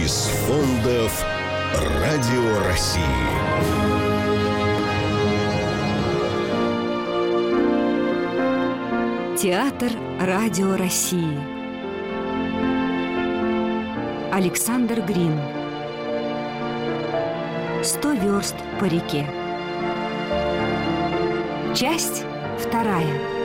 из фондов Радио России. Театр Радио России. Александр Грин. 100 верст по реке. Часть 2.